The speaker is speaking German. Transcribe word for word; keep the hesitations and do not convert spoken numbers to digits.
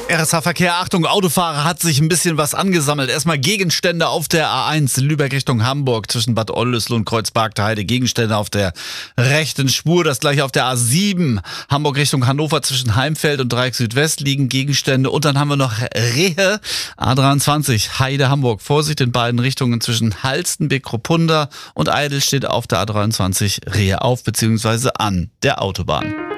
R S H-Verkehr, Achtung, Autofahrer, hat sich ein bisschen was angesammelt. Erstmal Gegenstände auf der A eins, Lübeck Richtung Hamburg, zwischen Bad Oldesloe und Kreuzberg-Heide. Gegenstände auf der rechten Spur. Das gleiche auf der A sieben, Hamburg Richtung Hannover, zwischen Heimfeld und Dreieck Südwest liegen Gegenstände. Und dann haben wir noch Rehe, A dreiundzwanzig, Heide, Hamburg. Vorsicht in beiden Richtungen zwischen Halstenbek, Kropunda und Eidelstedt auf der A dreiundzwanzig. Rehe auf bzw. an der Autobahn.